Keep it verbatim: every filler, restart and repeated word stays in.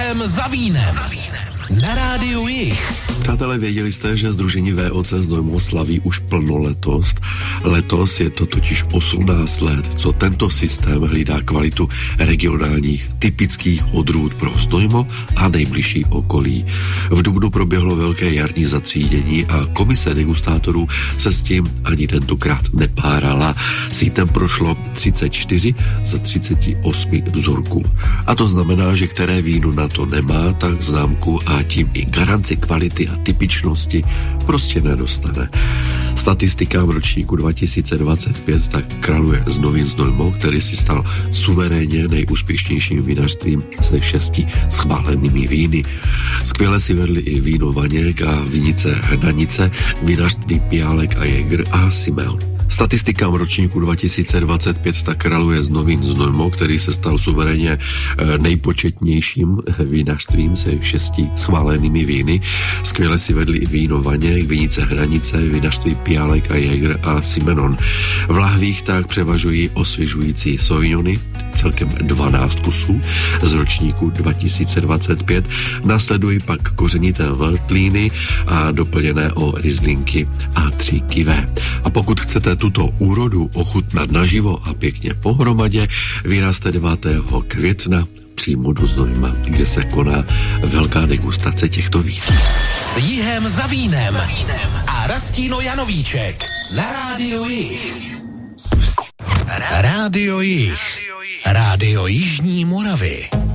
Jihem za vínem. Na rádiu Jih. Přátelé, věděli jste, že sdružení V O C Znojmo slaví už plnoletost? Letos je to totiž osmnáct let, co tento systém hlídá kvalitu regionálních typických odrůd pro Znojmo a nejbližší okolí. V dubnu proběhlo velké jarní zatřídění a komise degustátorů se s tím ani tentokrát nepárala. Sítem prošlo třicet čtyři z třicet osm vzorků. A to znamená, že které víno na to nemá, tak známku a tím i garanci kvality a typičnosti prostě nedostane. Statistikám ročníku dva tisíce dvacet pět tak kraluje Znovín Znojmo, který si stal suverénně nejúspěšnějším vinařstvím se šesti schválenými víny. Skvěle si vedli i víno Vaněk a vinice Hnanice, vinařství Piálek a Jäger a Simeon. Statistikám ročníku dva tisíce dvacet pět tak kraluje Znovín Znojmo, který se stal suverénně nejpočetnějším vinařstvím se šesti schválenými víny. Skvěle si vedli i víno Vaněk, vinice Hranice, vinařství Piálek a Jäger a Simenon. V lahvích tak převažují osvěžující sauvignony, celkem dvanáct kusů z ročníku dva tisíce dvacet pět. Následují pak kořenité veltlíny a doplněné o rieslinky a tři kivé. A pokud chcete tuto úrodu ochutnat naživo a pěkně pohromadě, vyrazte devátého května přímo do Znojma, kde se koná velká degustace těchto vín. S Jihem za vínem a Rastíno Janovíček na rádiu Jih. Rádio Jih. Rádio Jižní Moravy.